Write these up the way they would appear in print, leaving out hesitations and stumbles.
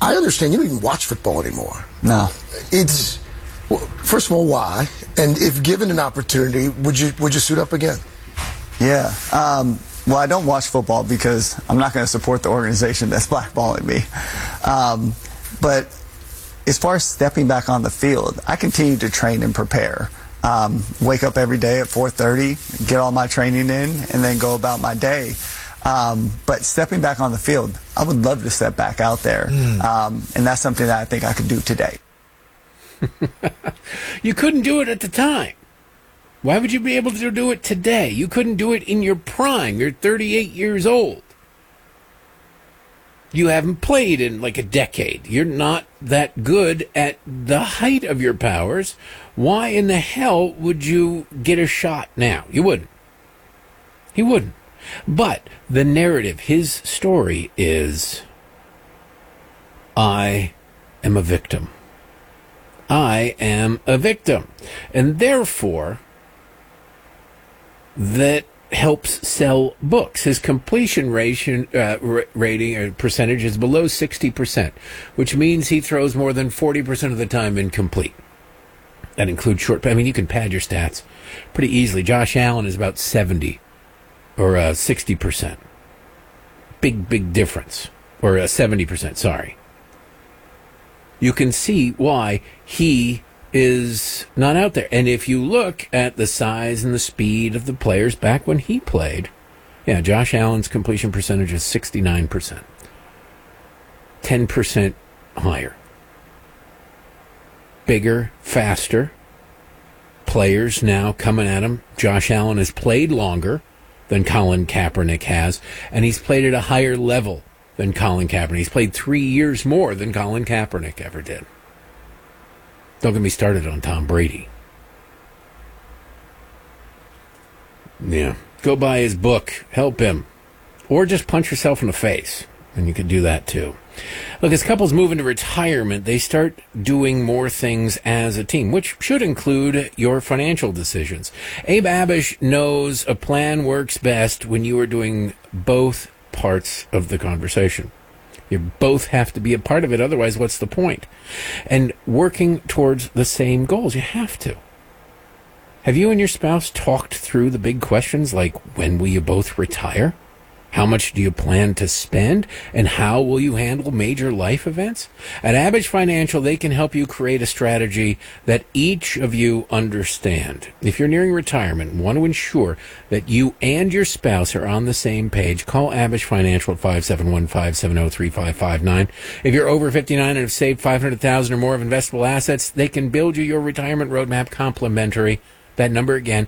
I understand you don't even watch football anymore. No. Well, first of all, why? And if given an opportunity, would you suit up again? Yeah. Well, I don't watch football because I'm not going to support the organization that's blackballing me. But as far as stepping back on the field, I continue to train and prepare. Wake up every day at 4:30, get all my training in, and then go about my day. But stepping back on the field, I would love to step back out there. And that's something that I think I could do today. You couldn't do it at the time. Why would you be able to do it today? You couldn't do it in your prime. You're 38 years old. You haven't played in like a decade. You're not that good at the height of your powers. Why in the hell would you get a shot now? You wouldn't. He wouldn't. But the narrative, his story is, I am a victim. I am a victim. And therefore, that helps sell books. His completion rating or percentage is below 60%, which means he throws more than 40% of the time incomplete. That includes short. I mean, you can pad your stats pretty easily. Josh Allen is about 70 or 60%. Big difference. Or 70%, sorry. You can see why he is not out there. And if you look at the size and the speed of the players back when he played, Josh Allen's completion percentage is 69%. 10% higher. Bigger, faster players now coming at him. Josh Allen has played longer than Colin Kaepernick has, and he's played at a higher level than Colin Kaepernick. He's played 3 years more than Colin Kaepernick ever did. Don't get me started on Tom Brady. Yeah. Go buy his book. Help him. Or just punch yourself in the face. And you could do that too. Look, as couples move into retirement, they start doing more things as a team, which should include your financial decisions. Abe Abish knows a plan works best when you are doing both parts of the conversation. You both have to be a part of it, otherwise what's the point? And working towards the same goals, you have to. Have you and your spouse talked through the big questions like, when will you both retire? How much do you plan to spend? And how will you handle major life events? At Abish Financial, they can help you create a strategy that each of you understand. If you're nearing retirement and want to ensure that you and your spouse are on the same page, call Abish Financial at 571-570-3559. If you're over 59 and have saved $500,000 or more of investable assets, they can build you your retirement roadmap complimentary. That number again,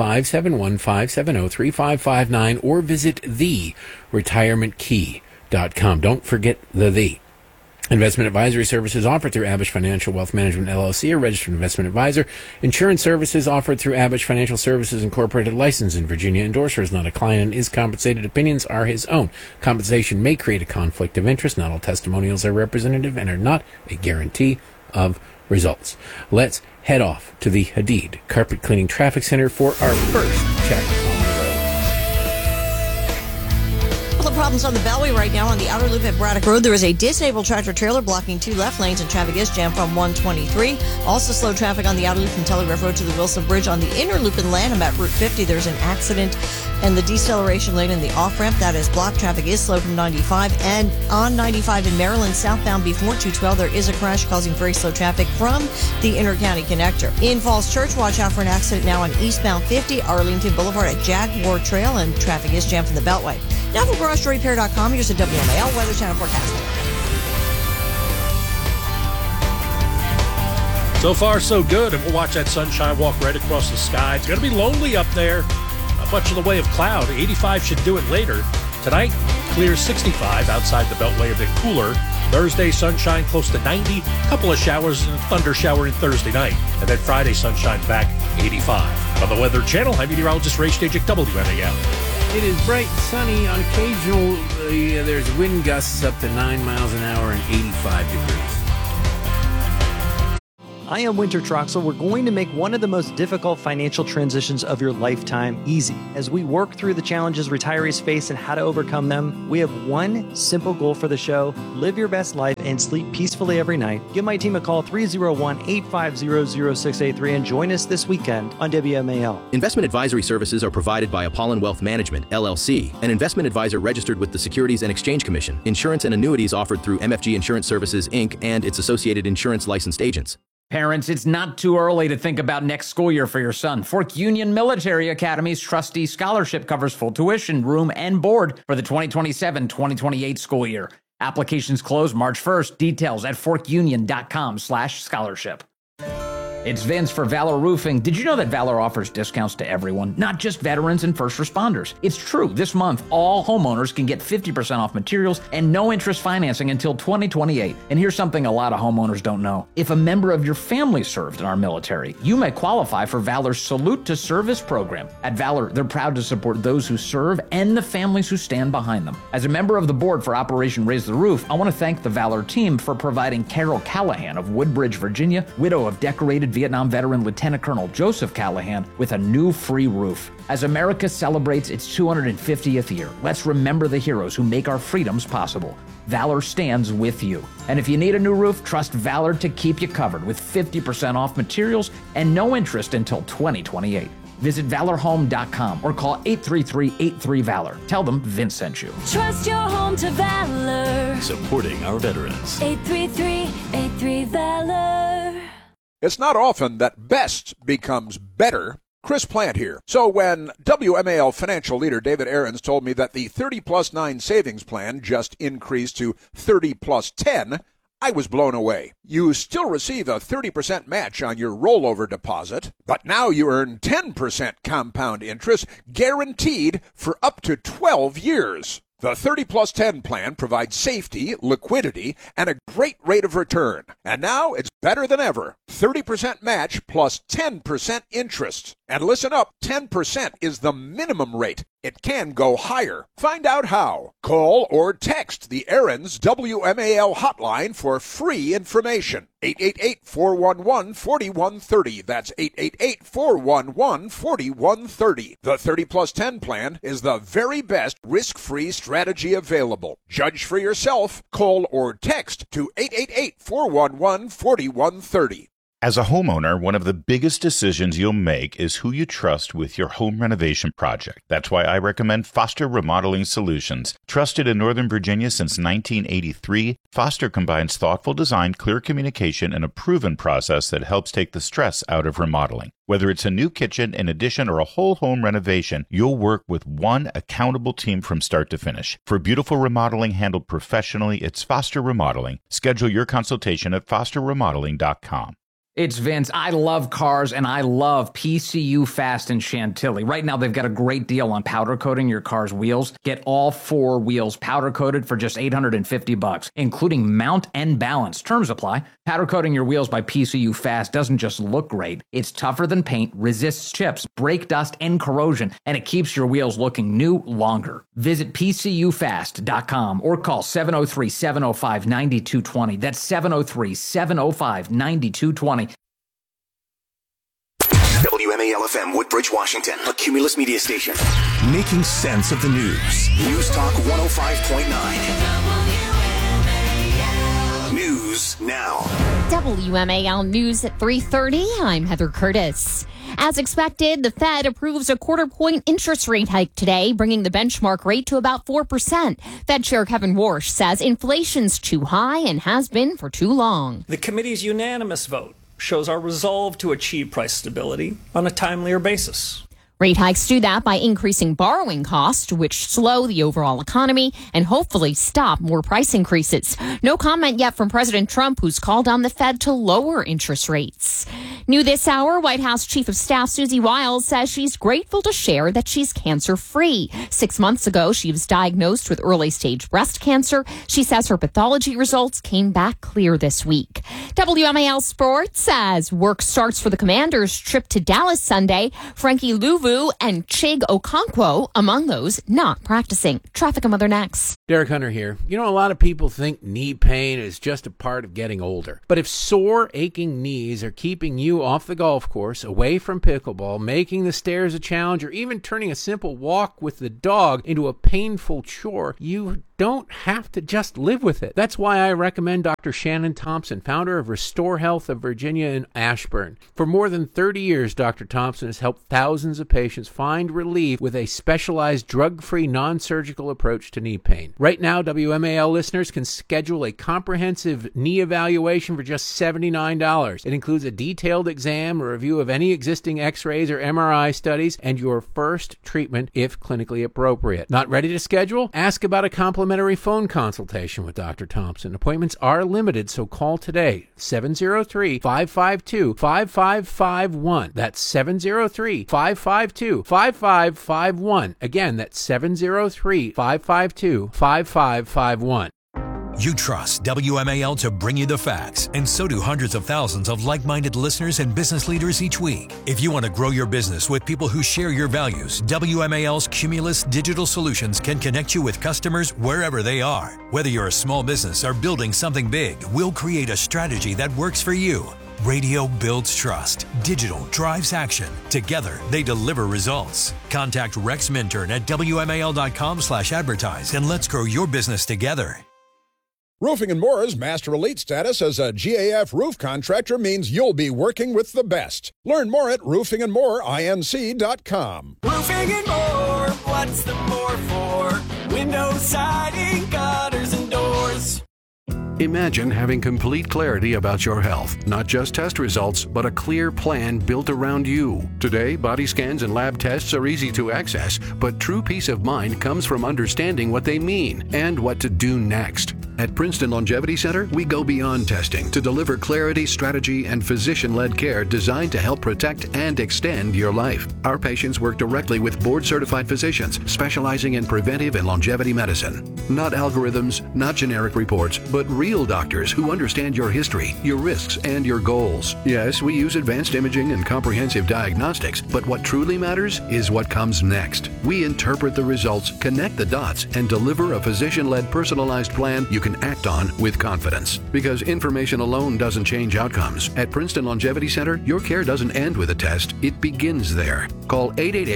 571-570-3559, or visit theretirementkey.com. Don't forget the. Investment advisory services offered through Abish Financial Wealth Management, LLC, a registered investment advisor. Insurance services offered through Abish Financial Services Incorporated, licensed in Virginia. Endorser is not a client and is compensated. Opinions are his own. Compensation may create a conflict of interest. Not all testimonials are representative and are not a guarantee of results. Let's head off to the Hadid Carpet Cleaning Traffic Center for our first check on the road. Well, the problems on the Beltway right now on the outer loop at Braddock Road. There is a disabled tractor trailer blocking 2 left lanes, and traffic is jammed from 123. Also slow traffic on the outer loop from Telegraph Road to the Wilson Bridge. On the inner loop in Lanham at Route 50, there's an accident, and the deceleration lane in the off-ramp, that is blocked. Traffic is slow from 95. And on 95 in Maryland, southbound before 212, there is a crash causing very slow traffic from the inter-county connector. In Falls Church, watch out for an accident now on eastbound 50, Arlington Boulevard at Jaguar Trail, and traffic is jammed from the Beltway. Now for GarageDoorRepair.com, here's a WMAL Weather Channel forecast. So far, so good, and we'll watch that sunshine walk right across the sky. It's going to be lonely up there. Not much in the way of cloud. 85 should do it later. Tonight, clear 65 outside the Beltway, a bit cooler. Thursday, sunshine close to 90. Couple of showers and thunder showering Thursday night. And then Friday, sunshine back 85. On the Weather Channel, I'm meteorologist Ray Stajic, WMAL. It is bright and sunny. On occasional, there's wind gusts up to 9 miles an hour and 85 degrees. I am Winter Troxel. We're going to make one of the most difficult financial transitions of your lifetime easy. As we work through the challenges retirees face and how to overcome them, we have one simple goal for the show: live your best life and sleep peacefully every night. Give my team a call, 301-850-0683, and join us this weekend on WMAL. Investment advisory services are provided by Apollon Wealth Management, LLC, an investment advisor registered with the Securities and Exchange Commission. Insurance and annuities offered through MFG Insurance Services, Inc. and its associated insurance licensed agents. Parents, it's not too early to think about next school year for your son. Fork Union Military Academy's Trustee Scholarship covers full tuition, room, and board for the 2027-2028 school year. Applications close March 1st. Details at forkunion.com/scholarship. It's Vince for Valor Roofing. Did you know that Valor offers discounts to everyone, not just veterans and first responders? It's true. This month, all homeowners can get 50% off materials and no interest financing until 2028. And here's something a lot of homeowners don't know. If a member of your family served in our military, you may qualify for Valor's Salute to Service program. At Valor, they're proud to support those who serve and the families who stand behind them. As a member of the board for Operation Raise the Roof, I want to thank the Valor team for providing Carol Callahan of Woodbridge, Virginia, widow of decorated Vietnam veteran Lieutenant Colonel Joseph Callahan, with a new free roof. As America celebrates its 250th year, let's remember the heroes who make our freedoms possible. Valor stands with you. And if you need a new roof, trust Valor to keep you covered with 50% off materials and no interest until 2028. Visit valorhome.com or call 833-83-VALOR. Tell them Vince sent you. Trust your home to Valor. Supporting our veterans. 833-83-VALOR. It's not often that best becomes better. Chris Plant here. So when WMAL financial leader David Aarons told me that the 30+9 savings plan just increased to 30+10, I was blown away. You still receive a 30% match on your rollover deposit, but now you earn 10% compound interest guaranteed for up to 12 years. The 30+10 plan provides safety, liquidity, and a great rate of return. And now it's better than ever. 30% match plus 10% interest. And listen up, 10% is the minimum rate. It can go higher. Find out how. Call or text the Aarons WMAL hotline for free information. 888-411-4130. That's 888-411-4130. The 30+10 plan is the very best risk-free strategy available. Judge for yourself. Call or text to 888-411-4130. As a homeowner, one of the biggest decisions you'll make is who you trust with your home renovation project. That's why I recommend Foster Remodeling Solutions. Trusted in Northern Virginia since 1983, Foster combines thoughtful design, clear communication, and a proven process that helps take the stress out of remodeling. Whether it's a new kitchen, an addition, or a whole home renovation, you'll work with one accountable team from start to finish. For beautiful remodeling handled professionally, it's Foster Remodeling. Schedule your consultation at fosterremodeling.com. It's Vince. I love cars, and I love PCU Fast in Chantilly. Right now, they've got a great deal on powder coating your car's wheels. Get all 4 wheels powder coated for just $850, including mount and balance. Terms apply. Powder coating your wheels by PCU Fast doesn't just look great. It's tougher than paint, resists chips, brake dust, and corrosion, and it keeps your wheels looking new longer. Visit PCUfast.com or call 703-705-9220. That's 703-705-9220. WMAL-FM, Woodbridge, Washington, a Cumulus media station. Making sense of the news. News Talk 105.9. News now. WMAL News at 3:30. I'm Heather Curtis. As expected, the Fed approves a quarter-point interest rate hike today, bringing the benchmark rate to about 4%. Fed Chair Kevin Warsh says inflation's too high and has been for too long. The committee's unanimous vote shows our resolve to achieve price stability on a timelier basis. Rate hikes do that by increasing borrowing costs, which slow the overall economy and hopefully stop more price increases. No comment yet from President Trump, who's called on the Fed to lower interest rates. New this hour, White House Chief of Staff Susie Wiles says she's grateful to share that she's cancer-free. 6 months ago, she was diagnosed with early-stage breast cancer. She says her pathology results came back clear this week. WMAL Sports as work starts for the Commanders' trip to Dallas Sunday. Frankie Louvu and Chig Okonkwo among those not practicing. Traffic and weather next. Derek Hunter here. You know, a lot of people think knee pain is just a part of getting older. But if sore, aching knees are keeping you off the golf course, away from pickleball, making the stairs a challenge, or even turning a simple walk with the dog into a painful chore, you don't have to just live with it. That's why I recommend Dr. Shannon Thompson, founder of Restore Health of Virginia in Ashburn. For more than 30 years, Dr. Thompson has helped thousands of patients find relief with a specialized drug-free, non-surgical approach to knee pain. Right now, WMAL listeners can schedule a comprehensive knee evaluation for just $79. It includes a detailed exam, a review of any existing x-rays or MRI studies, and your first treatment if clinically appropriate. Not ready to schedule? Ask about a complimentary phone consultation with Dr. Thompson. Appointments are limited, so call today. 703-552-5551. That's 703-552-5551. Again, that's 703-552-5551. You trust WMAL to bring you the facts, and so do hundreds of thousands of like-minded listeners and business leaders each week. If you want to grow your business with people who share your values, WMAL's Cumulus Digital Solutions can connect you with customers wherever they are. Whether you're a small business or building something big, we'll create a strategy that works for you. Radio builds trust. Digital drives action. Together, they deliver results. Contact Rex Minturn at WMAL.com/advertise and let's grow your business together. Roofing & More's Master Elite status as a GAF roof contractor means you'll be working with the best. Learn more at roofingandmoreinc.com. Roofing and More, what's the more for? Windows, siding, gutters, and doors. Imagine having complete clarity about your health, not just test results, but a clear plan built around you. Today, body scans and lab tests are easy to access, but true peace of mind comes from understanding what they mean and what to do next. At Princeton Longevity Center, we go beyond testing to deliver clarity, strategy, and physician-led care designed to help protect and extend your life. Our patients work directly with board-certified physicians specializing in preventive and longevity medicine. Not algorithms, not generic reports, but real doctors who understand your history, your risks, and your goals. Yes, we use advanced imaging and comprehensive diagnostics, but what truly matters is what comes next. We interpret the results, connect the dots, and deliver a physician-led personalized plan you can act on with confidence. Because information alone doesn't change outcomes. At Princeton Longevity Center, your care doesn't end with a test, it begins there. Call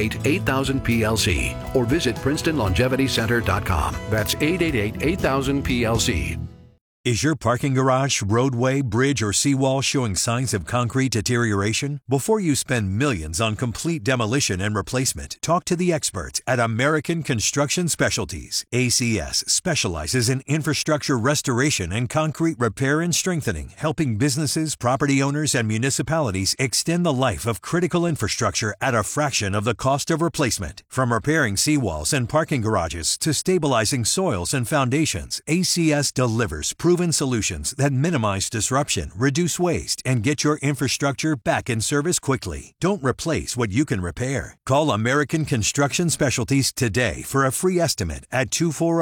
888-8000-PLC or visit PrincetonLongevityCenter.com. That's 888-8000-PLC. Is your parking garage, roadway, bridge, or seawall showing signs of concrete deterioration? Before you spend millions on complete demolition and replacement, talk to the experts at American Construction Specialties. ACS specializes in infrastructure restoration and concrete repair and strengthening, helping businesses, property owners, and municipalities extend the life of critical infrastructure at a fraction of the cost of replacement. From repairing seawalls and parking garages to stabilizing soils and foundations, ACS delivers proven solutions that minimize disruption, reduce waste, and get your infrastructure back in service quickly. Don't replace what you can repair. Call American Construction Specialties today for a free estimate at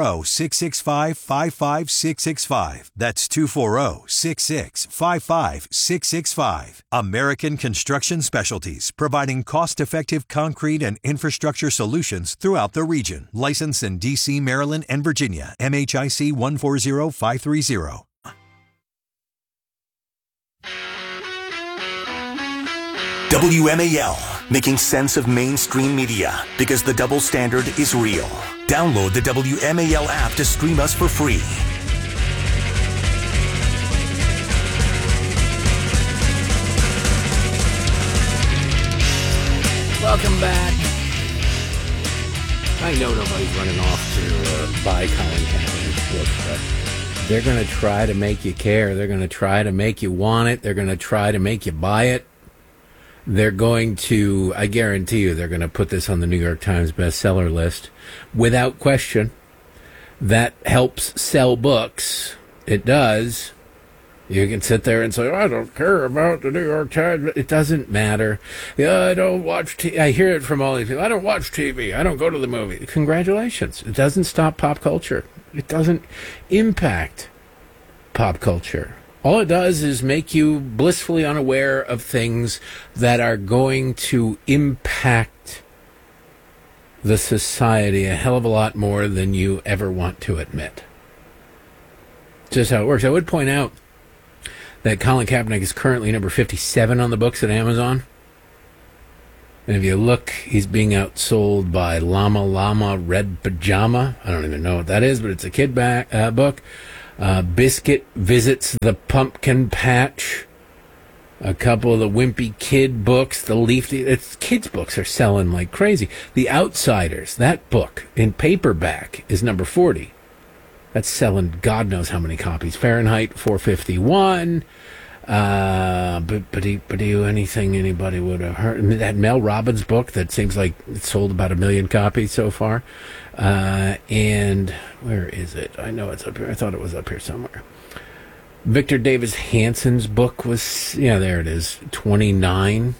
240-665-55665. That's 240-665-5665. American Construction Specialties, providing cost-effective concrete and infrastructure solutions throughout the region. Licensed in D.C., Maryland, and Virginia. MHIC 140530. WMAL, making sense of mainstream media because the double standard is real. Download the WMAL app to stream us for free. Welcome back. I know nobody's running off to buy Colin Kaepernick's book, but they're going to try to make you care. They're going to try to make you want it. They're going to try to make you buy it. They're going to, I guarantee you, they're going to put this on the New York Times bestseller list. Without question, that helps sell books. It does. You can sit there and say, I don't care about the New York Times. It doesn't matter. Yeah, I don't watch TV. I hear it from all these people. I don't watch TV. I don't go to the movie. Congratulations. It doesn't stop pop culture. It doesn't impact pop culture. All it does is make you blissfully unaware of things that are going to impact the society a hell of a lot more than you ever want to admit. Just how it works. I would point out that Colin Kaepernick is currently number 57 on the books at Amazon. And if you look, he's being outsold by Llama Llama Red Pajama. I don't even know what that is, but it's a kid book. Biscuit Visits the Pumpkin Patch. A couple of the Wimpy Kid books. The kids' books are selling like crazy. The Outsiders, that book in paperback, is number 40. That's selling God knows how many copies. Fahrenheit 451. But anything anybody would have heard. That Mel Robbins book that seems like it sold about 1 million copies so far. And where is it? I know it's up here. I thought it was up here somewhere. Victor Davis Hanson's book was, there it is, 29.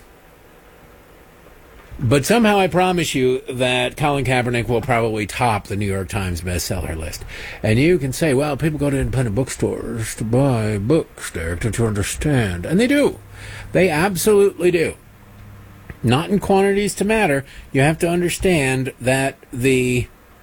But somehow I promise you that Colin Kaepernick will probably top the New York Times bestseller list. And you can say, well, people go to independent bookstores to buy books there to understand. And they do. They absolutely do. Not in quantities to matter. You have to understand that the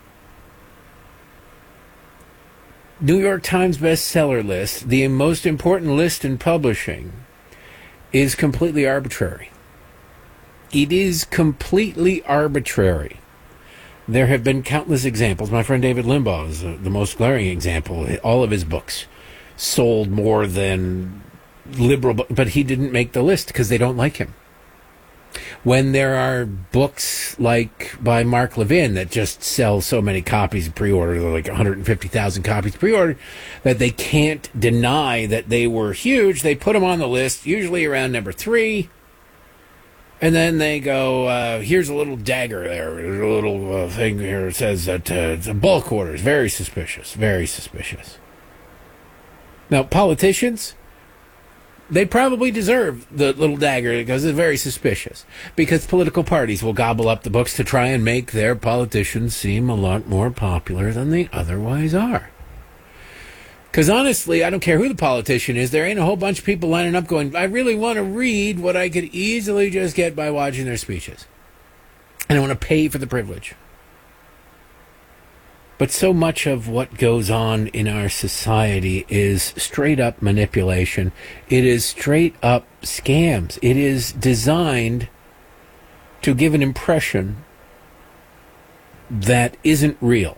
New York Times bestseller list, the most important list in publishing, is completely arbitrary. It is completely arbitrary. There have been countless examples. My friend David Limbaugh is the most glaring example. All of his books sold more than liberal, but he didn't make the list because they don't like him. When there are books like by Mark Levin that just sell so many copies pre-order, like 150,000 copies pre-order, that they can't deny that they were huge, they put them on the list, usually around number 3. And then they go, here's a little dagger there, a little thing here that says that it's a bulk orders. Very suspicious, very suspicious. Now, politicians, they probably deserve the little dagger because it's very suspicious. Because political parties will gobble up the books to try and make their politicians seem a lot more popular than they otherwise are. Because honestly, I don't care who the politician is, there ain't a whole bunch of people lining up going, I really want to read what I could easily just get by watching their speeches. And I want to pay for the privilege. But so much of what goes on in our society is straight up manipulation. It is straight up scams. It is designed to give an impression that isn't real.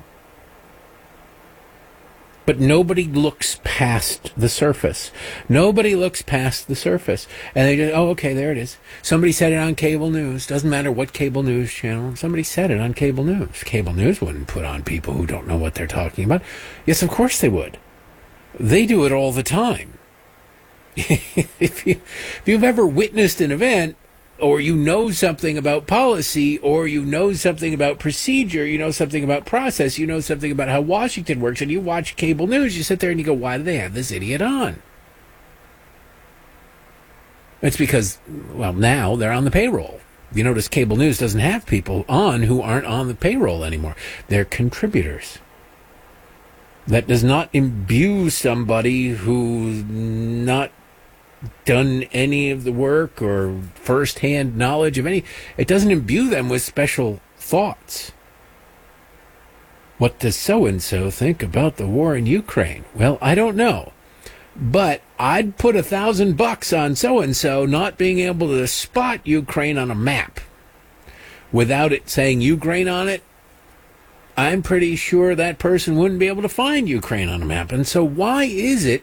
But nobody looks past the surface. Nobody looks past the surface. And they just, oh, okay, there it is. Somebody said it on cable news. Doesn't matter what cable news channel. Somebody said it on cable news. Cable news wouldn't put on people who don't know what they're talking about. Yes, of course they would. They do it all the time. If you've ever witnessed an event, or you know something about policy, or you know something about procedure, you know something about process, you know something about how Washington works, and you watch cable news, you sit there and you go, why do they have this idiot on? It's because, well, now they're on the payroll. You notice cable news doesn't have people on who aren't on the payroll anymore. They're contributors. That does not imbue somebody who's not done any of the work or first-hand knowledge of any. It doesn't imbue them with special thoughts. What does so-and-so think about the war in Ukraine? Well, I don't know. But I'd put $1,000 on so-and-so not being able to spot Ukraine on a map. Without it saying Ukraine on it, I'm pretty sure that person wouldn't be able to find Ukraine on a map. And so why is it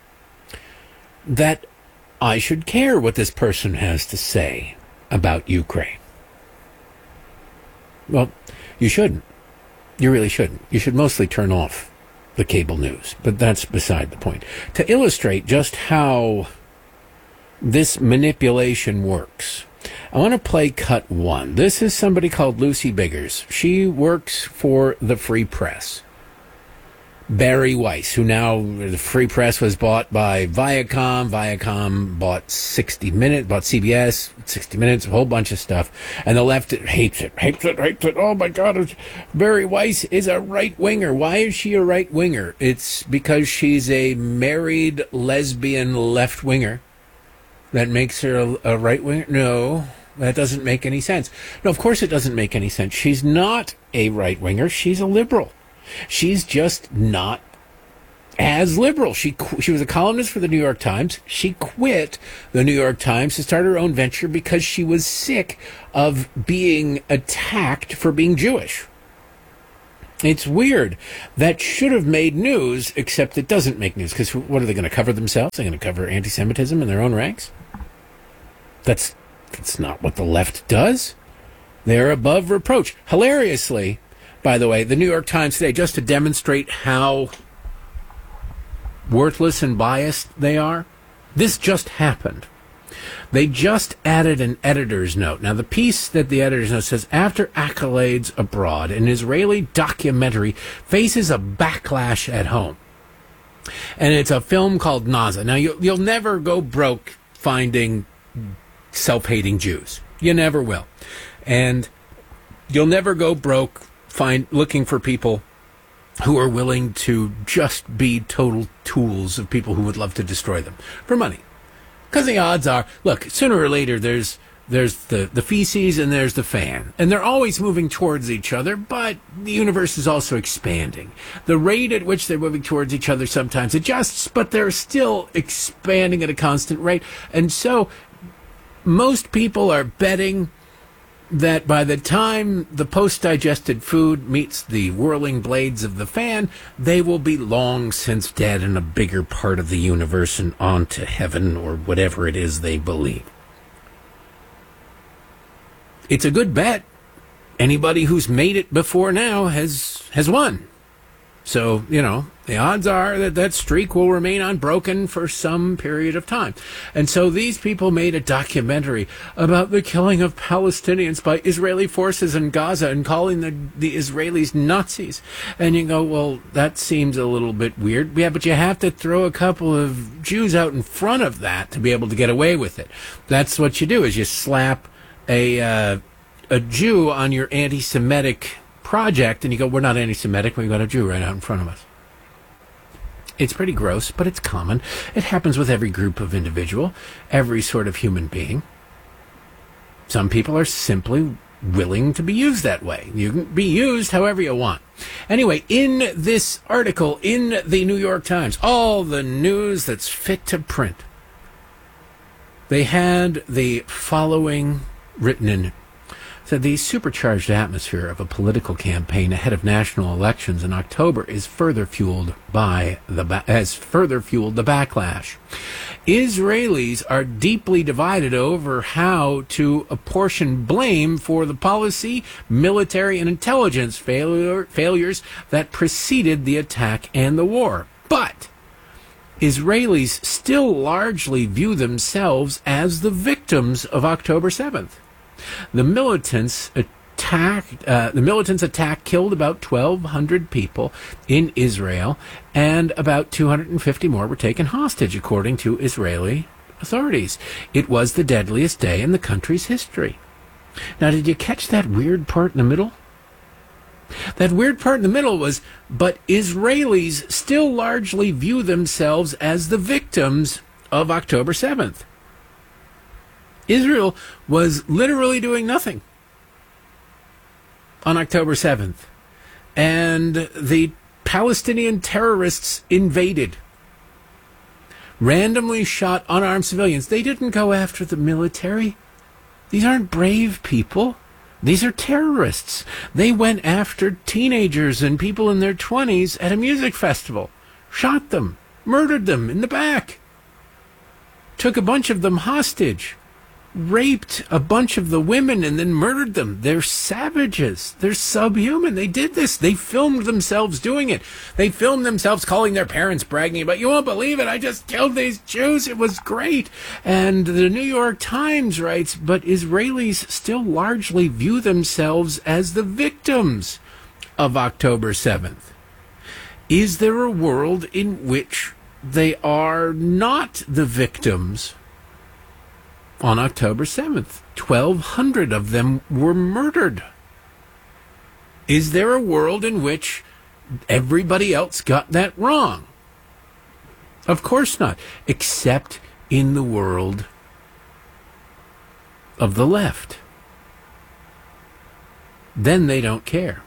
that I should care what this person has to say about Ukraine? Well, you shouldn't. You really shouldn't. You should mostly turn off the cable news, but that's beside the point. To illustrate just how this manipulation works, I want to play cut 1. This is somebody called Lucy Biggers. She works for the Free Press. Barry Weiss, who now the Free Press was bought by Viacom. Viacom bought 60 Minutes, bought CBS, 60 Minutes, a whole bunch of stuff. And the left hates it. Oh my God, Barry Weiss is a right-winger. Why is she a right-winger? It's because she's a married lesbian left-winger. That makes her a right-winger? No, that doesn't make any sense. No, of course it doesn't make any sense. She's not a right-winger. She's a liberal. She's just not as liberal. She was a columnist for the New York Times. She quit the New York Times to start her own venture because she was sick of being attacked for being Jewish. It's weird. That should have made news, except it doesn't make news. Because what are they going to cover themselves? They're going to cover anti-Semitism in their own ranks? That's not what the left does. They're above reproach. Hilariously, by the way, the New York Times today, just to demonstrate how worthless and biased they are, this just happened. They just added an editor's note. Now, the piece that the editor's note says, after accolades abroad, an Israeli documentary faces a backlash at home. And it's a film called Naza. Now, you'll never go broke finding self-hating Jews. You never will. And you'll never go broke looking for people who are willing to just be total tools of people who would love to destroy them for money. Because the odds are, look, sooner or later there's the feces and there's the fan. And they're always moving towards each other, but the universe is also expanding. The rate at which they're moving towards each other sometimes adjusts, but they're still expanding at a constant rate. And so most people are betting that by the time the post-digested food meets the whirling blades of the fan, they will be long since dead in a bigger part of the universe and on to heaven or whatever it is they believe. It's a good bet. Anybody who's made it before now has won. So, the odds are that streak will remain unbroken for some period of time. And so these people made a documentary about the killing of Palestinians by Israeli forces in Gaza and calling the Israelis Nazis. And you go, well, that seems a little bit weird. Yeah, but you have to throw a couple of Jews out in front of that to be able to get away with it. That's what you do, is you slap a Jew on your anti-Semitic project, and you go, we're not anti-Semitic, we've got a Jew right out in front of us. It's pretty gross, but it's common. It happens with every group of individual, every sort of human being. Some people are simply willing to be used that way. You can be used however you want. Anyway, in this article in the New York Times, all the news that's fit to print, they had the following written in it. Said the supercharged atmosphere of a political campaign ahead of national elections in October has further fueled the backlash. Israelis are deeply divided over how to apportion blame for the policy, military, and intelligence failures that preceded the attack and the war. But Israelis still largely view themselves as the victims of October 7th. The militants attack killed about 1,200 people in Israel, and about 250 more were taken hostage, according to Israeli authorities. It was the deadliest day in the country's history. Now, did you catch that weird part in the middle? That weird part in the middle was, but Israelis still largely view themselves as the victims of October 7th. Israel was literally doing nothing on October 7th. And the Palestinian terrorists invaded, randomly shot unarmed civilians. They didn't go after the military. These aren't brave people. These are terrorists. They went after teenagers and people in their 20s at a music festival, shot them, murdered them in the back, took a bunch of them hostage, raped a bunch of the women, and then murdered them. They're savages. They're subhuman. They did this. They filmed themselves doing it. They filmed themselves calling their parents, bragging about, you won't believe it, I just killed these Jews. It was great. And the New York Times writes, but Israelis still largely view themselves as the victims of October 7th. Is there a world in which they are not the victims? On October 7th, 1,200 of them were murdered. Is there a world in which everybody else got that wrong? Of course not, except in the world of the left. Then they don't care.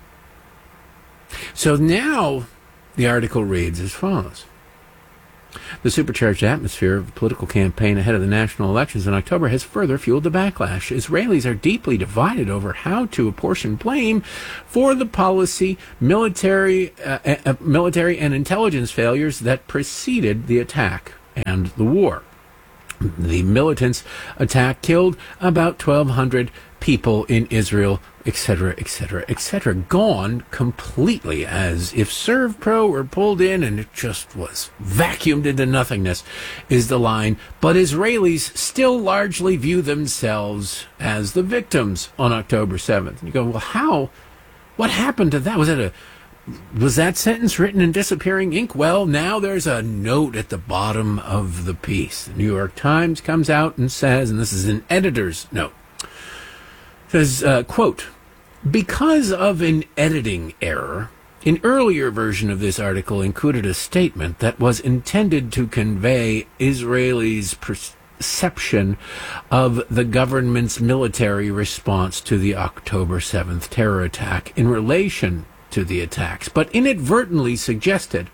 So now the article reads as follows. The supercharged atmosphere of the political campaign ahead of the national elections in October has further fueled the backlash. Israelis are deeply divided over how to apportion blame for the policy, military and intelligence failures that preceded the attack and the war. The militants' attack killed about 1,200 people in Israel, etc., etc., etc. Gone completely, as if ServPro were pulled in and it just was vacuumed into nothingness, is the line. But Israelis still largely view themselves as the victims on October 7th. And you go, well, how? What happened to that? Was that sentence written in disappearing ink? Well, now there's a note at the bottom of the piece. The New York Times comes out and says, and this is an editor's note, says, quote, because of an editing error, an earlier version of this article included a statement that was intended to convey Israelis' perception of the government's military response to the October 7th terror attack in relation to the attacks, but inadvertently suggested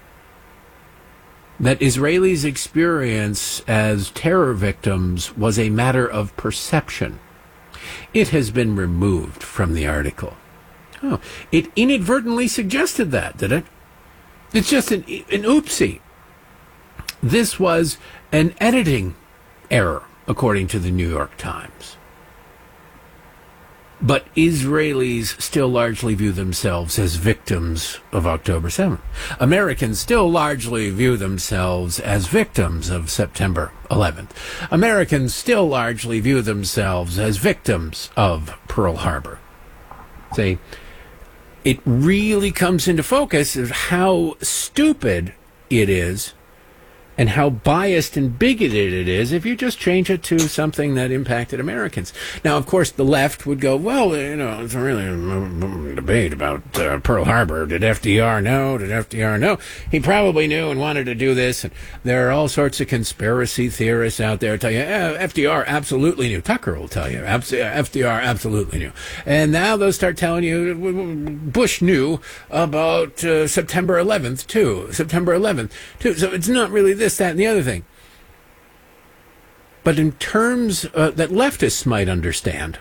that Israelis' experience as terror victims was a matter of perception. It has been removed from the article. Oh, it inadvertently suggested that, did it? It's just an oopsie. This was an editing error, according to the New York Times. But Israelis still largely view themselves as victims of October 7th. Americans still largely view themselves as victims of September 11th. Americans still largely view themselves as victims of Pearl Harbor. See, it really comes into focus of how stupid it is and how biased and bigoted it is if you just change it to something that impacted Americans. Now, of course, the left would go, well, it's really a debate about Pearl Harbor. Did FDR know? Did FDR know? He probably knew and wanted to do this. And there are all sorts of conspiracy theorists out there tell you, FDR absolutely knew. Tucker will tell you, FDR absolutely knew. And now they'll start telling you Bush knew about September 11th, too. September 11th, too. So it's not really this, that, and the other thing. But in terms that leftists might understand,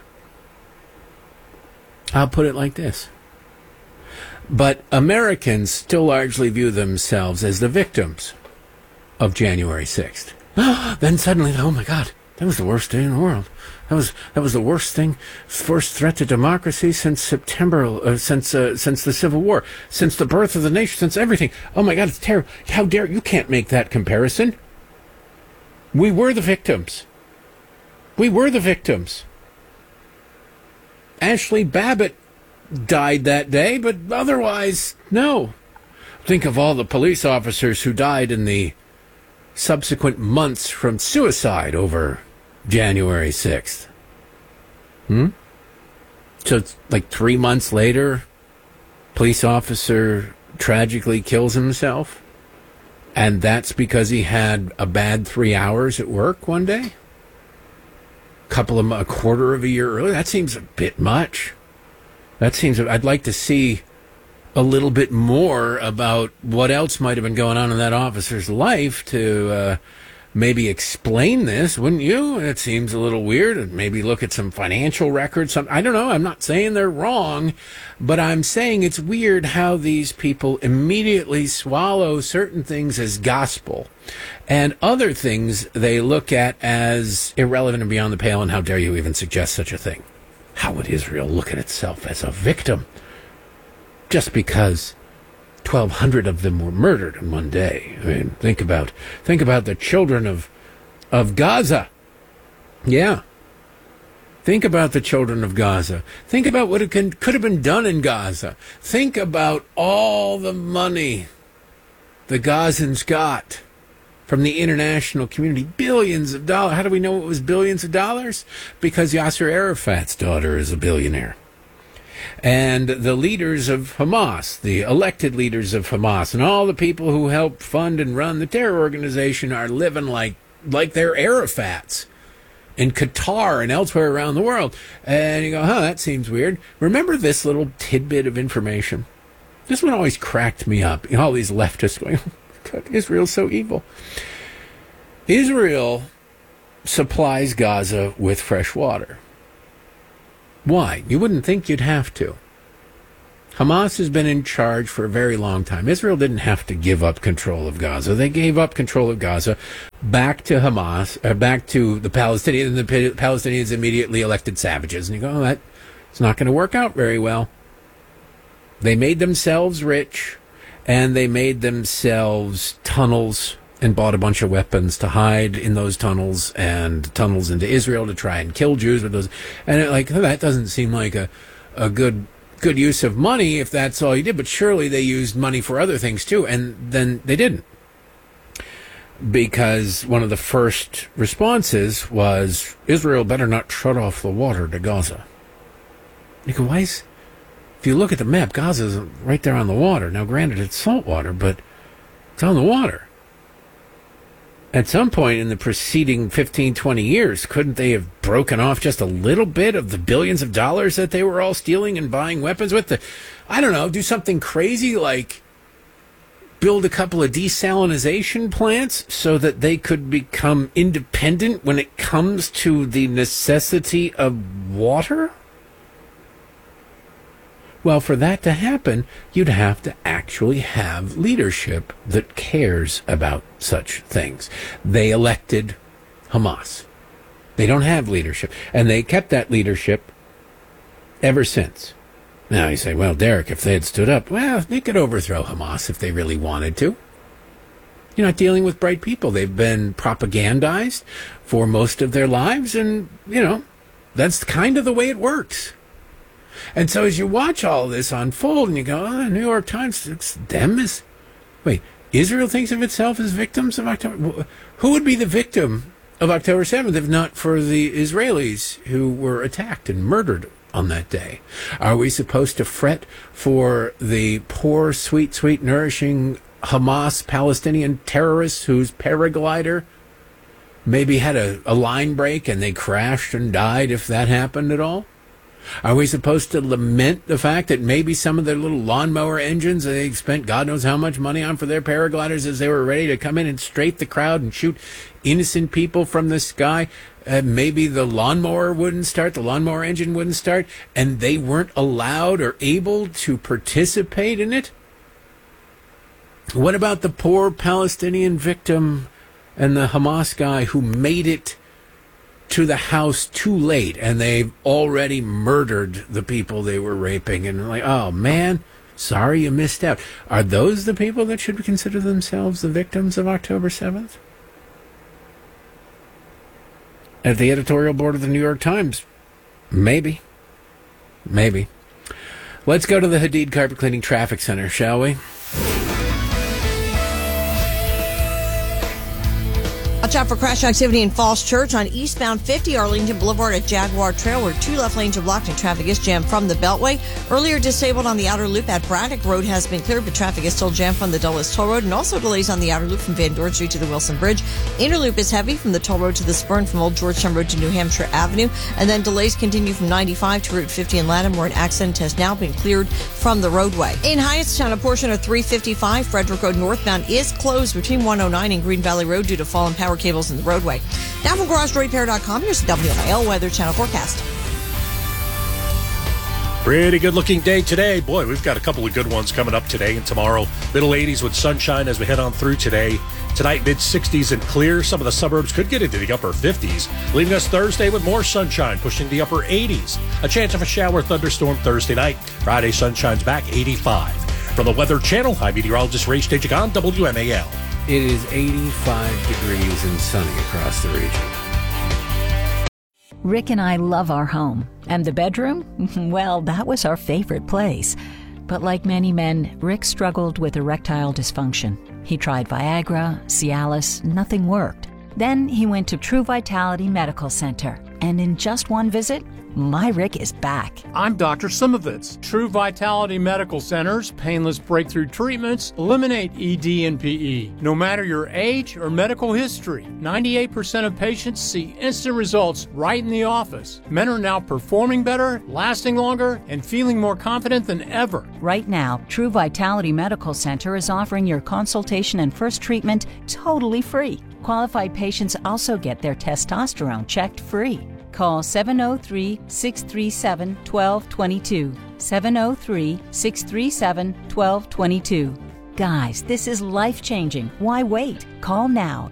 I'll put it like this. But Americans still largely view themselves as the victims of January 6th. Then suddenly, oh my God, that was the worst day in the world. That was the worst thing, worst threat to democracy since September, since the Civil War, since the birth of the nation, since everything. Oh my God, it's terrible. How dare you? Can't make that comparison. We were the victims. We were the victims. Ashley Babbitt died that day, but otherwise, no. Think of all the police officers who died in the subsequent months from suicide over January 6th. So it's like 3 months later, police officer tragically kills himself, and that's because he had a bad 3 hours at work one day? A quarter of a year earlier? That seems a bit much. I'd like to see a little bit more about what else might have been going on in that officer's life to maybe explain this, wouldn't you? It seems a little weird. And maybe look at some financial records. I don't know. I'm not saying they're wrong, but I'm saying it's weird how these people immediately swallow certain things as gospel and other things they look at as irrelevant and beyond the pale. And how dare you even suggest such a thing? How would Israel look at itself as a victim just because 1,200 of them were murdered in one day? I mean, think about the children of Gaza. Yeah. Think about the children of Gaza. Think about what could have been done in Gaza. Think about all the money the Gazans got from the international community. Billions of dollars. How do we know it was billions of dollars? Because Yasser Arafat's daughter is a billionaire. And the leaders of Hamas, the elected leaders of Hamas, and all the people who help fund and run the terror organization are living like they're Arafats in Qatar and elsewhere around the world. And you go, that seems weird. Remember this little tidbit of information? This one always cracked me up. All these leftists going, oh, God, Israel's so evil. Israel supplies Gaza with fresh water. Why? You wouldn't think you'd have to. Hamas has been in charge for a very long time. Israel didn't have to give up control of Gaza. They gave up control of Gaza back to Hamas, back to the Palestinians, and the Palestinians immediately elected savages. And you go, it's not going to work out very well. They made themselves rich, and they made themselves tunnels and bought a bunch of weapons to hide in those tunnels and tunnels into Israel to try and kill Jews with those. And that doesn't seem like a good use of money if that's all you did. But surely they used money for other things too, and then they didn't. Because one of the first responses was, Israel better not shut off the water to Gaza. You go, if you look at the map, Gaza's right there on the water. Now, granted, it's salt water, but it's on the water. At some point in the preceding 15, 20 years, couldn't they have broken off just a little bit of the billions of dollars that they were all stealing and buying weapons with? Do something crazy like build a couple of desalination plants so that they could become independent when it comes to the necessity of water? Well, for that to happen, you'd have to actually have leadership that cares about such things. They elected Hamas. They don't have leadership. And they kept that leadership ever since. Now you say, well, Derek, if they had stood up, well, they could overthrow Hamas if they really wanted to. You're not dealing with bright people. They've been propagandized for most of their lives, and, that's kind of the way it works. And so as you watch all this unfold and you go, New York Times, it's them is... Wait, Israel thinks of itself as victims of October... Who would be the victim of October 7th if not for the Israelis who were attacked and murdered on that day? Are we supposed to fret for the poor, sweet, sweet, nourishing Hamas Palestinian terrorists whose paraglider maybe had a line break and they crashed and died, if that happened at all? Are we supposed to lament the fact that maybe some of their little lawnmower engines they spent God knows how much money on for their paragliders as they were ready to come in and straight the crowd and shoot innocent people from the sky? Maybe the lawnmower engine wouldn't start, and they weren't allowed or able to participate in it? What about the poor Palestinian victim and the Hamas guy who made it to the house too late, and they've already murdered the people they were raping, and oh man, sorry you missed out. Are those the people that should consider themselves the victims of October 7th? At the editorial board of the New York Times, maybe. Let's go to the Hadid Carpet Cleaning Traffic Center, shall we? Watch out for crash activity in Falls Church on eastbound 50 Arlington Boulevard at Jaguar Trail, where 2 left lanes are blocked and traffic is jammed from the Beltway. Earlier disabled on the outer loop at Braddock Road has been cleared, but traffic is still jammed from the Dulles Toll Road, and also delays on the outer loop from Van Dorn Street to the Wilson Bridge. Inner loop is heavy from the Toll Road to the Spur, from Old Georgetown Road to New Hampshire Avenue, and then delays continue from 95 to Route 50 in Latham, where an accident has now been cleared from the roadway. In Hyattstown, a portion of 355 Frederick Road northbound is closed between 109 and Green Valley Road due to fallen power cables in the roadway. Now from GarageDoorRepair.com, here's the WMIL Weather Channel forecast. Pretty good looking day today. Boy, we've got a couple of good ones coming up today and tomorrow. Middle 80s with sunshine as we head on through today. Tonight, mid 60s and clear. Some of the suburbs could get into the upper 50s, leaving us Thursday with more sunshine, pushing the upper 80s. A chance of a shower thunderstorm Thursday night. Friday, sunshine's back, 85. From the Weather Channel, I'm meteorologist Ray Stagik on WMAL. It is 85 degrees and sunny across the region. Rick and I love our home. And the bedroom? Well, that was our favorite place. But like many men, Rick struggled with erectile dysfunction. He tried Viagra, Cialis, nothing worked. Then he went to True Vitality Medical Center. And in just one visit, my Rick is back. I'm Dr. Simovitz. True Vitality Medical Center's painless breakthrough treatments eliminate ED and PE. No matter your age or medical history, 98% of patients see instant results right in the office. Men are now performing better, lasting longer, and feeling more confident than ever. Right now, True Vitality Medical Center is offering your consultation and first treatment totally free. Qualified patients also get their testosterone checked free. Call 703-637-1222. 703-637-1222. Guys, this is life-changing. Why wait? Call now.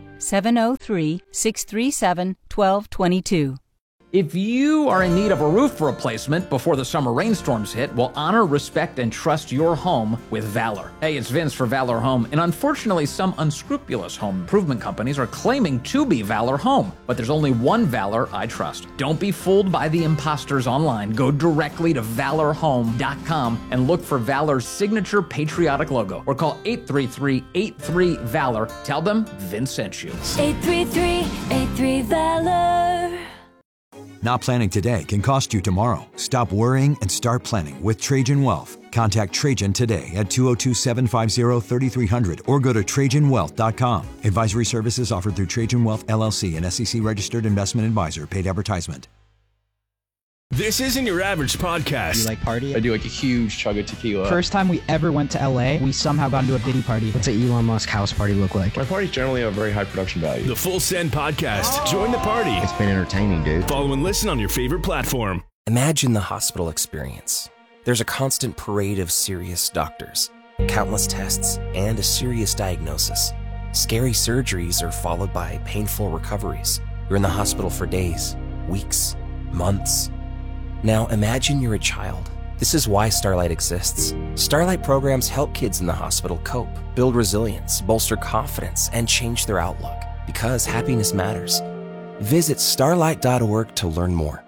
703-637-1222. If you are in need of a roof replacement before the summer rainstorms hit, well, honor, respect, and trust your home with Valor. Hey, it's Vince for Valor Home, and unfortunately, some unscrupulous home improvement companies are claiming to be Valor Home, but there's only one Valor I trust. Don't be fooled by the imposters online. Go directly to ValorHome.com and look for Valor's signature patriotic logo, or call 833-83-VALOR. Tell them Vince sent you. 833-83-VALOR. Not planning today can cost you tomorrow. Stop worrying and start planning with Trajan Wealth. Contact Trajan today at 202-750-3300 or go to TrajanWealth.com. Advisory services offered through Trajan Wealth, LLC, an SEC-registered investment advisor. Paid advertisement. This isn't your average podcast. Do you like party? I do like a huge chug of tequila. First time we ever went to LA, we somehow got into a Diddy party. What's an Elon Musk house party look like? My parties generally have a very high production value. The Full Send Podcast. Join the party. It's been entertaining, dude. Follow and listen on your favorite platform. Imagine the hospital experience. There's a constant parade of serious doctors, countless tests, and a serious diagnosis. Scary surgeries are followed by painful recoveries. You're in the hospital for days, weeks, months. Now imagine you're a child. This is why Starlight exists. Starlight programs help kids in the hospital cope, build resilience, bolster confidence, and change their outlook. Because happiness matters. Visit starlight.org to learn more.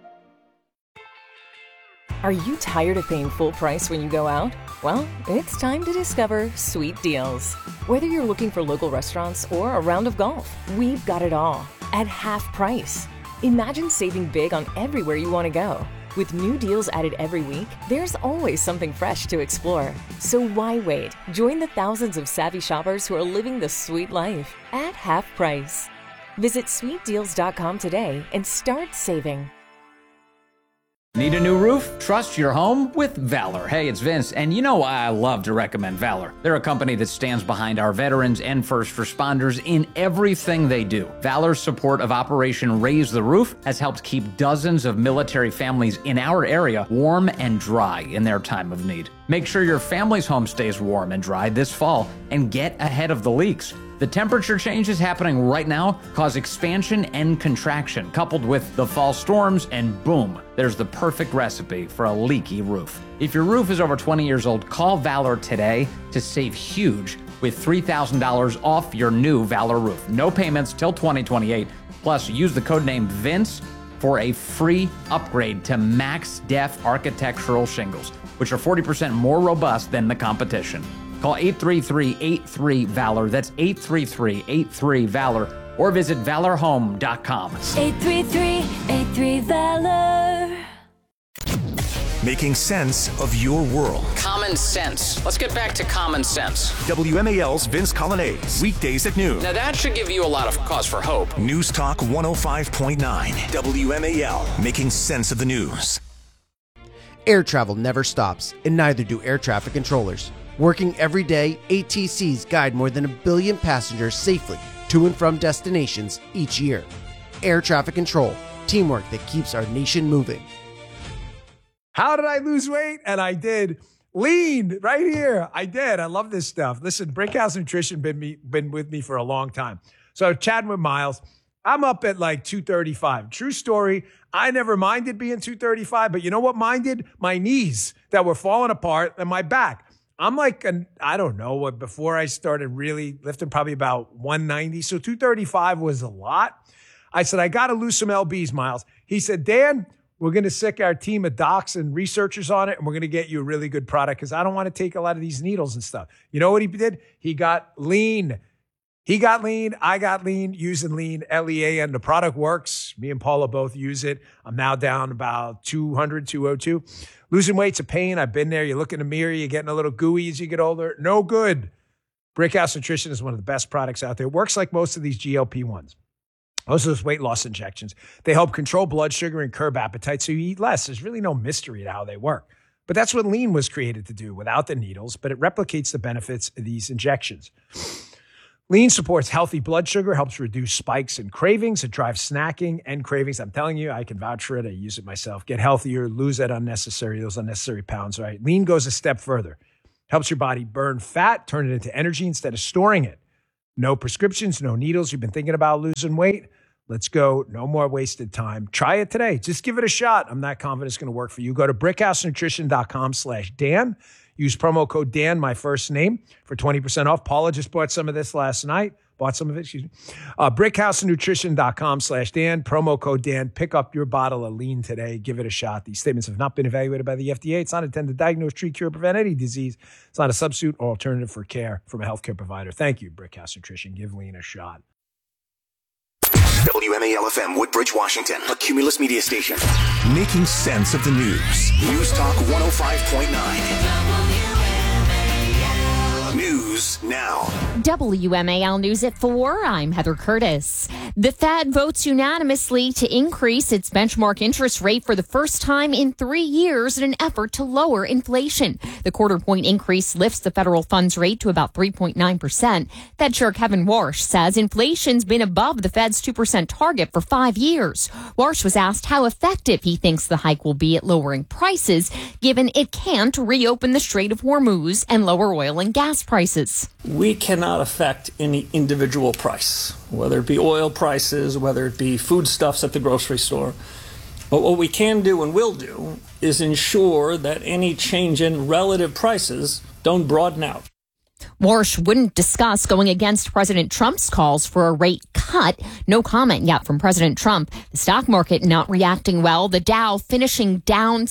Are you tired of paying full price when you go out? Well, it's time to discover Sweet Deals. Whether you're looking for local restaurants or a round of golf, we've got it all at half price. Imagine saving big on everywhere you want to go. With new deals added every week, there's always something fresh to explore. So why wait? Join the thousands of savvy shoppers who are living the sweet life at half price. Visit sweetdeals.com today and start saving. Need a new roof? Trust your home with Valor. Hey, it's Vince, and you know why I love to recommend Valor. They're a company that stands behind our veterans and first responders in everything they do. Valor's support of Operation Raise the Roof has helped keep dozens of military families in our area warm and dry in their time of need. Make sure your family's home stays warm and dry this fall and get ahead of the leaks. The temperature changes happening right now cause expansion and contraction, coupled with the fall storms, and boom, there's the perfect recipe for a leaky roof. If your roof is over 20 years old, call Valor today to save huge with $3,000 off your new Valor roof. No payments till 2028. Plus, use the code name VINCE for a free upgrade to Max Def architectural shingles, which are 40% more robust than the competition. Call 833-83-VALOR. That's 833-83-VALOR. Or visit ValorHome.com. 833-83-VALOR. Making sense of your world. Common sense. Let's get back to common sense. WMAL's Vince Colonnese. Weekdays at noon. Now that should give you a lot of cause for hope. News Talk 105.9. WMAL. Making sense of the news. Air travel never stops, and neither do air traffic controllers. Working every day, ATCs guide more than 1 billion passengers safely to and from destinations each year. Air traffic control, teamwork that keeps our nation moving. How did I lose weight? And I did. Lean right here. I did. I love this stuff. Listen, Brickhouse Nutrition been with me for a long time. So chatting with Miles, I'm up at like 235. True story. I never minded being 235, but you know what minded? My knees that were falling apart and my back. I'm like, I don't know what, before I started really lifting, probably about 190. So 235 was a lot. I said, I got to lose some LBs, Miles. He said, Dan, we're going to sick our team of docs and researchers on it, and we're going to get you a really good product because I don't want to take a lot of these needles and stuff. You know what he did? He got lean. He got lean. I got lean using lean, LEAN. The product works. Me and Paula both use it. I'm now down about 200, 202. Losing weight's a pain. I've been there. You look in the mirror. You're getting a little gooey as you get older. No good. Brickhouse Nutrition is one of the best products out there. It works like most of these GLP-1s. Most of those weight loss injections. They help control blood sugar and curb appetite so you eat less. There's really no mystery to how they work. But that's what lean was created to do without the needles, but it replicates the benefits of these injections. Lean supports healthy blood sugar, helps reduce spikes and cravings. It drives snacking and cravings. I'm telling you, I can vouch for it. I use it myself. Get healthier, lose those unnecessary pounds, right? Lean goes a step further. Helps your body burn fat, turn it into energy instead of storing it. No prescriptions, no needles. You've been thinking about losing weight? Let's go. No more wasted time. Try it today. Just give it a shot. I'm not confident it's going to work for you. Go to brickhousenutrition.com/Dan. Use promo code Dan, my first name, for 20% off. Paula just bought some of this last night. Brickhousenutrition.com/Dan. Promo code Dan. Pick up your bottle of lean today. Give it a shot. These statements have not been evaluated by the FDA. It's not intended to diagnose, treat, cure, or prevent any disease. It's not a substitute or alternative for care from a healthcare provider. Thank you, Brickhouse Nutrition. Give lean a shot. WMAL-FM, Woodbridge, Washington, a Cumulus media station. Making sense of the news. News Talk 105.9. News now. WMAL News at 4. I'm Heather Curtis. The Fed votes unanimously to increase its benchmark interest rate for the first time in 3 years in an effort to lower inflation. The quarter-point increase lifts the federal funds rate to about 3.9%. Fed Chair Kevin Warsh says inflation's been above the Fed's 2% target for 5 years. Warsh was asked how effective he thinks the hike will be at lowering prices, given it can't reopen the Strait of Hormuz and lower oil and gas prices. We cannot affect any individual price, whether it be oil prices, whether it be foodstuffs at the grocery store. But what we can do and will do is ensure that any change in relative prices don't broaden out. Warsh wouldn't discuss going against President Trump's calls for a rate cut. No comment yet from President Trump. The stock market not reacting well. The Dow finishing down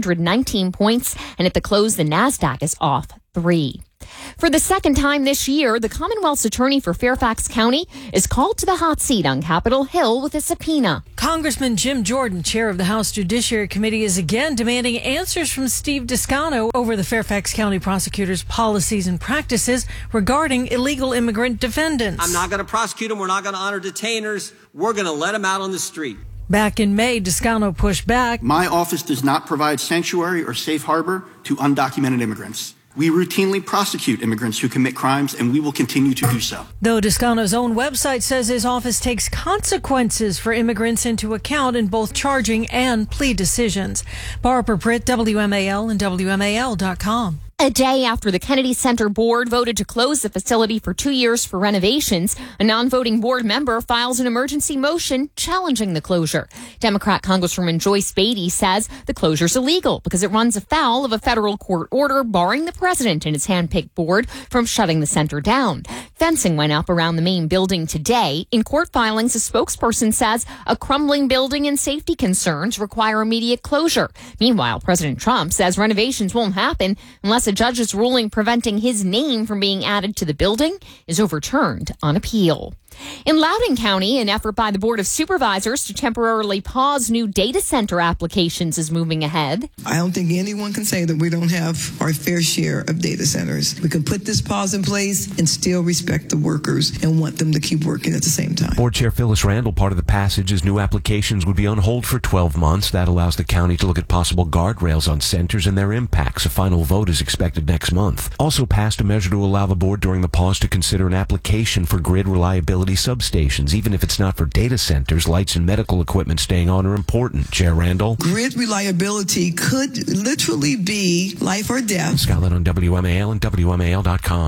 619 points. And at the close, the NASDAQ is off 3. For the second time this year, the Commonwealth's attorney for Fairfax County is called to the hot seat on Capitol Hill with a subpoena. Congressman Jim Jordan, chair of the House Judiciary Committee, is again demanding answers from Steve Descano over the Fairfax County prosecutor's policies and practices regarding illegal immigrant defendants. I'm not going to prosecute them. We're not going to honor detainers. We're going to let them out on the street. Back in May, Descano pushed back. My office does not provide sanctuary or safe harbor to undocumented immigrants. We routinely prosecute immigrants who commit crimes, and we will continue to do so. Though Descano's own website says his office takes consequences for immigrants into account in both charging and plea decisions. Barbara Britt, WMAL and WMAL.com. A day after the Kennedy Center board voted to close the facility for 2 years for renovations, a non-voting board member files an emergency motion challenging the closure. Democrat Congresswoman Joyce Beatty says the closure's illegal because it runs afoul of a federal court order barring the president and his hand-picked board from shutting the center down. Fencing went up around the main building today. In court filings, a spokesperson says a crumbling building and safety concerns require immediate closure. Meanwhile, President Trump says renovations won't happen unless a judge's ruling preventing his name from being added to the building is overturned on appeal. In Loudoun County, an effort by the Board of Supervisors to temporarily pause new data center applications is moving ahead. I don't think anyone can say that we don't have our fair share of data centers. We can put this pause in place and still respect the workers and want them to keep working at the same time. Board Chair Phyllis Randall, part of the passage is new applications would be on hold for 12 months. That allows the county to look at possible guardrails on centers and their impacts. A final vote is expected next month. Also passed a measure to allow the board during the pause to consider an application for grid reliability substations. Even if it's not for data centers, lights and medical equipment staying on are important. Chair Randall. Grid reliability could literally be life or death. Scotland on WMAL and WMAL.com.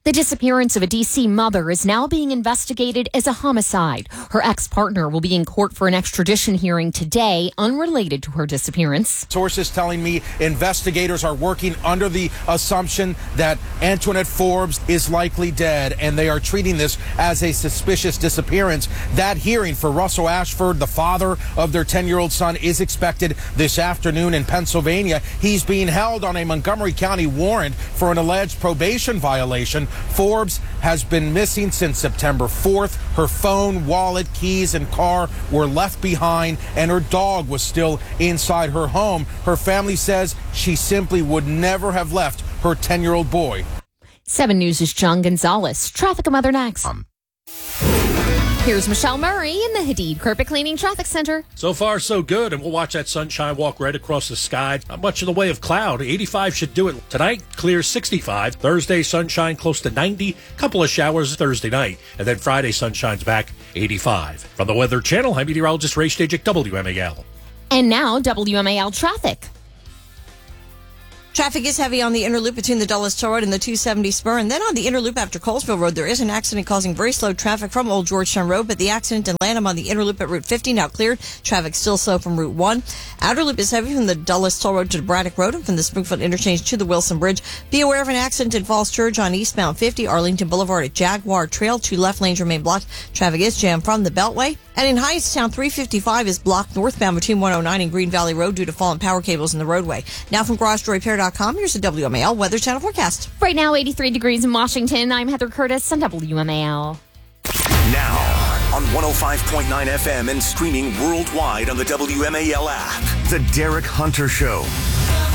The disappearance of a D.C. mother is now being investigated as a homicide. Her ex-partner will be in court for an extradition hearing today, unrelated to her disappearance. Sources telling me investigators are working under the assumption that Antoinette Forbes is likely dead, and they are treating this as a suspicious disappearance. That hearing for Russell Ashford, the father of their 10-year-old son, is expected this afternoon in Pennsylvania. He's being held on a Montgomery County warrant for an alleged probation violation. Forbes has been missing since September 4th. Her phone, wallet, keys, and car were left behind, and her dog was still inside her home. Her family says she simply would never have left her 10-year-old boy. 7 News' John Gonzalez. Traffic and weather next. Here's Michelle Murray in the Hadid Carpet Cleaning Traffic Center. So far, so good, and we'll watch that sunshine walk right across the sky. Not much in the way of cloud. 85 should do it. Tonight, clear 65. Thursday, sunshine close to 90. Couple of showers Thursday night. And then Friday, sunshine's back, 85. From the Weather Channel, I'm meteorologist Ray Stajic, WMAL. And now, WMAL traffic. Traffic is heavy on the inner loop between the Dulles Toll Road and the 270 spur. And then on the inner loop after Colesville Road, there is an accident causing very slow traffic from Old Georgetown Road. But the accident in Lanham on the inner loop at Route 50 now cleared. Traffic still slow from Route 1. Outer loop is heavy from the Dulles Toll Road to the Braddock Road and from the Springfield Interchange to the Wilson Bridge. Be aware of an accident in Falls Church on eastbound 50, Arlington Boulevard at Jaguar Trail. 2 left lanes remain blocked. Traffic is jammed from the Beltway. And in Hyattstown, 355 is blocked northbound between 109 and Green Valley Road due to fallen power cables in the roadway. Now from GarageDoorRepair.com, here's the WMAL Weather Channel forecast. Right now, 83 degrees in Washington. I'm Heather Curtis on WMAL. Now, on 105.9 FM and streaming worldwide on the WMAL app, The Derek Hunter Show.